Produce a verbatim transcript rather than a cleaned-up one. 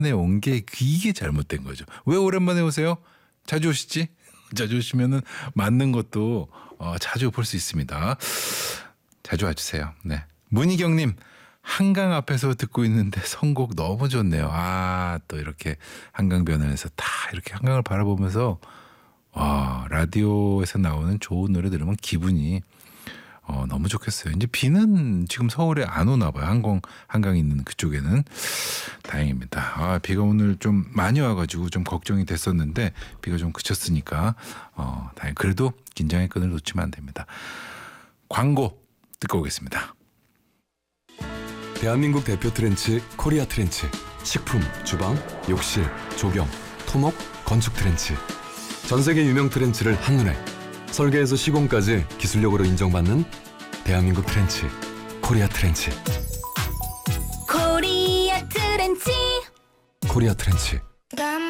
온 게 이게 잘못된 거죠. 왜 오랜만에 오세요? 자주 오시지? 자주 오시면은 맞는 것도 어, 자주 볼 수 있습니다. 자주 와주세요. 네. 문희경님, 한강 앞에서 듣고 있는데 선곡 너무 좋네요. 아, 또 이렇게 한강변에서 다 이렇게 한강을 바라보면서 와, 라디오에서 나오는 좋은 노래 들으면 기분이 어, 너무 좋겠어요. 이제 비는 지금 서울에 안 오나 봐요. 한강, 한강 있는 그쪽에는. 다행입니다. 아, 비가 오늘 좀 많이 와가지고 좀 걱정이 됐었는데 비가 좀 그쳤으니까 어, 다행. 그래도 긴장의 끈을 놓치면 안 됩니다. 광고 듣고 오겠습니다. 대한민국 대표 트렌치 코리아 트렌치. 식품, 주방, 욕실, 조경, 토목, 건축 트렌치. 전 세계 유명 트렌치를 한눈에 설계에서 시공까지 기술력으로 인정받는 대한민국 트렌치 코리아 트렌치. 코리아 트렌치. 코리아 트렌치.